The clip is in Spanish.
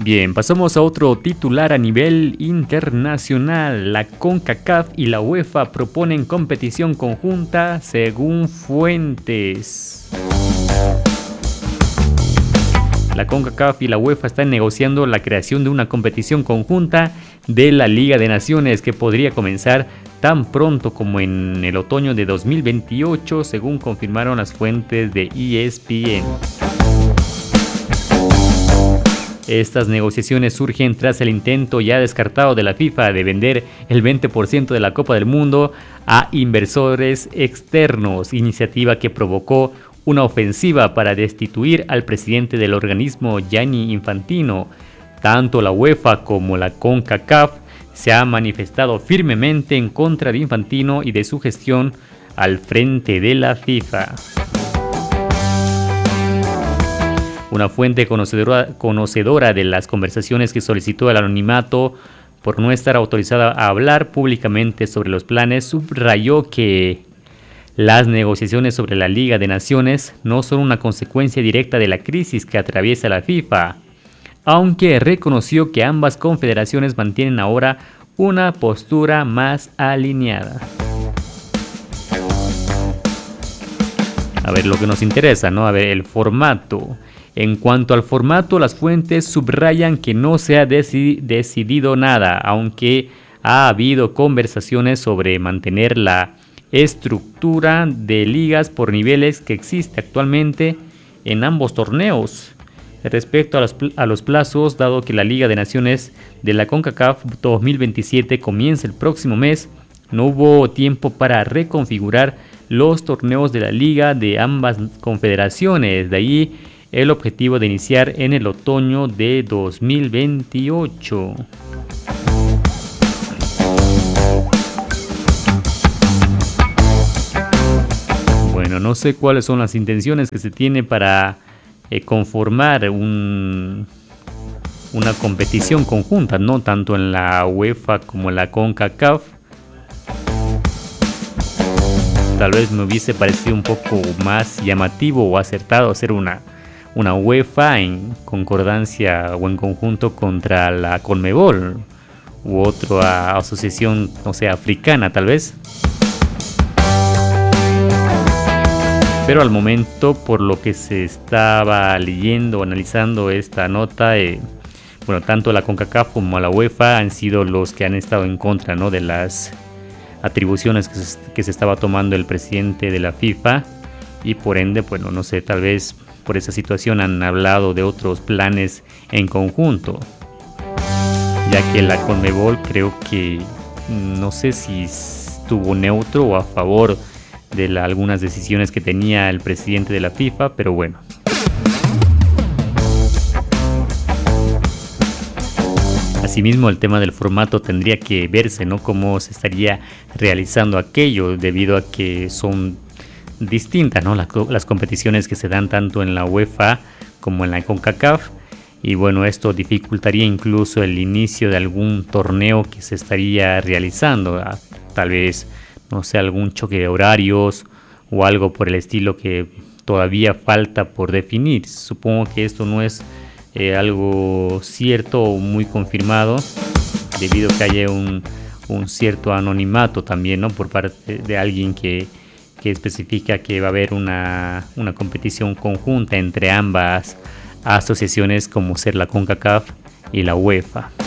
Bien, pasamos a otro titular a nivel internacional. La CONCACAF y la UEFA proponen competición conjunta según fuentes. La CONCACAF y la UEFA están negociando la creación de una competición conjunta de la Liga de Naciones que podría comenzar tan pronto como en el otoño de 2028, según confirmaron las fuentes de ESPN. Estas negociaciones surgen tras el intento ya descartado de la FIFA de vender el 20% de la Copa del Mundo a inversores externos, iniciativa que provocó una ofensiva para destituir al presidente del organismo, Gianni Infantino. Tanto la UEFA como la CONCACAF se han manifestado firmemente en contra de Infantino y de su gestión al frente de la FIFA. Una fuente conocedora de las conversaciones que solicitó el anonimato por no estar autorizada a hablar públicamente sobre los planes subrayó que las negociaciones sobre la Liga de Naciones no son una consecuencia directa de la crisis que atraviesa la FIFA, aunque reconoció que ambas confederaciones mantienen ahora una postura más alineada. A ver, lo que nos interesa, ¿no? A ver, el formato. En cuanto al formato, las fuentes subrayan que no se ha decidido nada, aunque ha habido conversaciones sobre mantener la estructura de ligas por niveles que existe actualmente en ambos torneos. Respecto a los plazos, dado que la Liga de Naciones de la CONCACAF 2027 comienza el próximo mes, no hubo tiempo para reconfigurar los torneos de la liga de ambas confederaciones. De ahí el objetivo de iniciar en el otoño de 2028. Bueno, no sé cuáles son las intenciones que se tiene para conformar una competición conjunta, ¿no? Tanto en la UEFA como en la CONCACAF. Tal vez me hubiese parecido un poco más llamativo o acertado hacer una UEFA en concordancia o en conjunto contra la CONMEBOL u otra asociación, no sé, africana tal vez. Pero al momento, por lo que se estaba leyendo, analizando esta nota, bueno, tanto la CONCACAF como la UEFA han sido los que han estado en contra, ¿no?, de las atribuciones que se estaba tomando el presidente de la FIFA, y por ende, bueno, no sé, tal vez por esa situación han hablado de otros planes en conjunto, ya que la CONMEBOL creo que no sé si estuvo neutro o a favor de algunas decisiones que tenía el presidente de la FIFA, pero bueno. Asimismo, el tema del formato tendría que verse, ¿no?, cómo se estaría realizando aquello, debido a que son distintas, ¿no?, las competiciones que se dan tanto en la UEFA como en la CONCACAF. Y bueno, esto dificultaría incluso el inicio de algún torneo que se estaría realizando. Tal vez, no sé, algún choque de horarios o algo por el estilo que todavía falta por definir. Supongo que esto no es algo cierto o muy confirmado, debido a que haya un cierto anonimato también, ¿no?, por parte de alguien que especifica que va a haber una competición conjunta entre ambas asociaciones, como ser la CONCACAF y la UEFA.